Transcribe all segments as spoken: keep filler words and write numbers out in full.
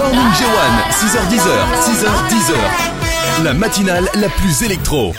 Morning J un, six heures dix, six heures dix. La matinale la plus électro.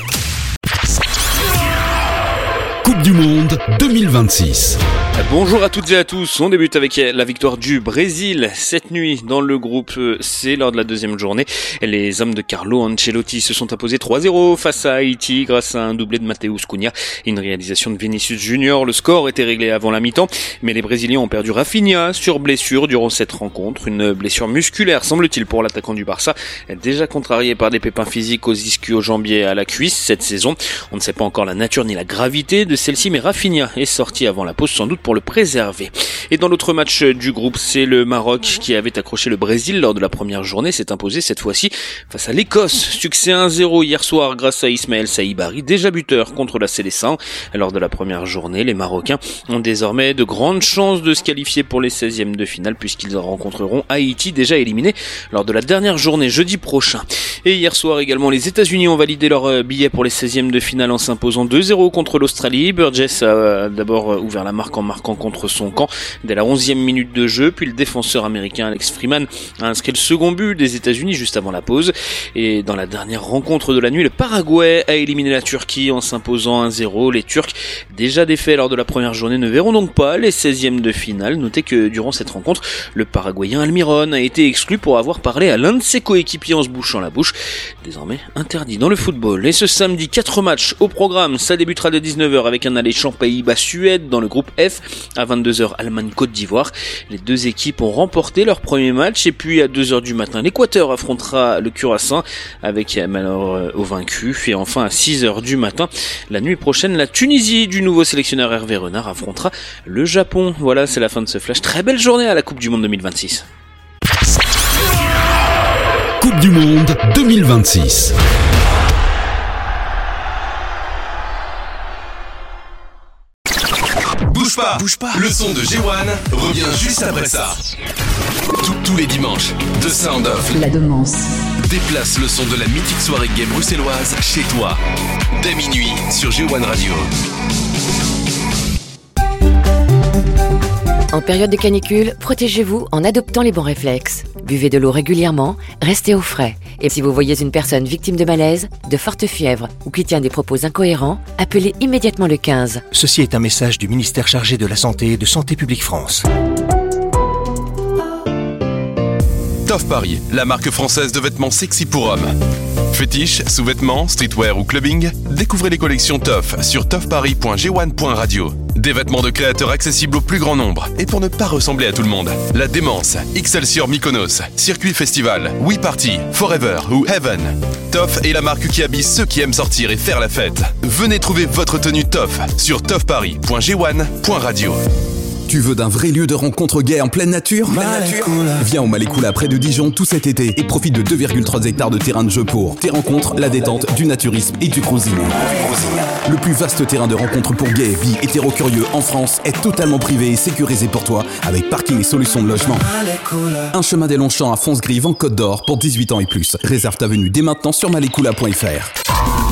Coupe du Monde deux mille vingt-six. Bonjour à toutes et à tous, on débute avec la victoire du Brésil cette nuit dans le groupe C lors de la deuxième journée. Les hommes de Carlo Ancelotti se sont imposés trois zéro face à Haïti grâce à un doublé de Matheus Cunha et une réalisation de Vinicius Junior. Le score était réglé avant la mi-temps, mais les Brésiliens ont perdu Rafinha sur blessure durant cette rencontre. Une blessure musculaire semble-t-il pour l'attaquant du Barça, déjà contrarié par des pépins physiques aux ischio-jambiers et à la cuisse cette saison. On ne sait pas encore la nature ni la gravité de celle-ci, mais Rafinha est sorti avant la pause sans doute pour le préserver. Et dans l'autre match du groupe, c'est le Maroc qui avait accroché le Brésil lors de la première journée, s'est imposé cette fois-ci face à l'Écosse. Succès un zéro hier soir grâce à Ismaël Saïbari, déjà buteur contre la Célestin. Lors de la première journée, les Marocains ont désormais de grandes chances de se qualifier pour les seizièmes de finale puisqu'ils rencontreront Haïti, déjà éliminé lors de la dernière journée jeudi prochain. Et hier soir également, les États-Unis ont validé leur billet pour les seizièmes de finale en s'imposant deux zéro contre l'Australie. Burgess a d'abord ouvert la marque en marquant contre son camp dès la onzième minute de jeu, puis le défenseur américain Alex Freeman a inscrit le second but des États-Unis juste avant la pause. Et dans la dernière rencontre de la nuit, le Paraguay a éliminé la Turquie en s'imposant un zéro. Les Turcs, déjà défaits lors de la première journée, ne verront donc pas les seizièmes de finale. Notez que durant cette rencontre, le Paraguayen Almiron a été exclu pour avoir parlé à l'un de ses coéquipiers en se bouchant la bouche, désormais interdit dans le football. Et ce samedi, quatre matchs au programme. Ça débutera dès dix-neuf heures avec un alléchant Pays-Bas-Suède dans le groupe F. À vingt-deux heures, Allemagne-Côte d'Ivoire. Les deux équipes ont remporté leur premier match. Et puis à deux heures du matin, l'Équateur affrontera le Curaçao avec malheur au vaincu. Et enfin à six heures du matin, la nuit prochaine, la Tunisie du nouveau sélectionneur Hervé Renard affrontera le Japon. Voilà, c'est la fin de ce flash. Très belle journée à la Coupe du Monde deux mille vingt-six. Coupe du Monde deux mille vingt-six. Bouge pas, bouge pas. Le son de J un revient juste après ça. Tous, tous les dimanches, The Sound of La Demance déplace le son de la mythique soirée gay bruxelloise chez toi. Dès minuit sur J un Radio. En période de canicule, protégez-vous en adoptant les bons réflexes. Buvez de l'eau régulièrement, restez au frais. Et si vous voyez une personne victime de malaise, de forte fièvre ou qui tient des propos incohérents, appelez immédiatement le quinze. Ceci est un message du ministère chargé de la Santé et de Santé publique France. Toff Paris, la marque française de vêtements sexy pour hommes. Fétiche, sous-vêtements, streetwear ou clubbing, découvrez les collections Toff sur toff paris point g un point radio. Des vêtements de créateurs accessibles au plus grand nombre et pour ne pas ressembler à tout le monde. La Démence, Excelsior Mykonos, Circuit Festival, We Party, Forever ou Heaven. Toff est la marque qui habille ceux qui aiment sortir et faire la fête. Venez trouver votre tenue Toff sur toff paris point g un point radio. Tu veux d'un vrai lieu de rencontre gay en pleine nature? Viens au Malekula près de Dijon tout cet été et profite de deux virgule trois hectares de terrain de jeu pour tes rencontres, la détente, du naturisme et du cruising. Le plus vaste terrain de rencontre pour gays, bi, hétéro-curieux en France est totalement privé et sécurisé pour toi avec parking et solutions de logement. Un chemin des Longchamps à Fonce-Grive en Côte d'Or pour dix-huit ans et plus. Réserve ta venue dès maintenant sur malekula point f r.